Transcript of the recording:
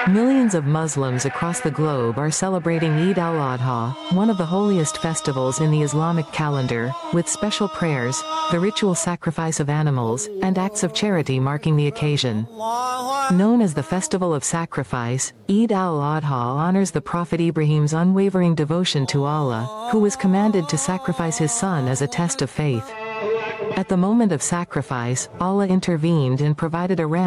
Millions of Muslims across the globe are celebrating Eid al-Adha, one of the holiest festivals in the Islamic calendar, with special prayers, the ritual sacrifice of animals, and acts of charity marking the occasion. Known as the Festival of Sacrifice, Eid al-Adha honors the Prophet Ibrahim's unwavering devotion to Allah, who was commanded to sacrifice his son as a test of faith. At the moment of sacrifice, Allah intervened and provided a ram